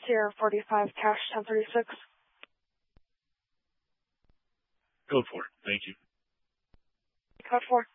Sierra 45 cash 1036. Code 4. Thank you. Code 4.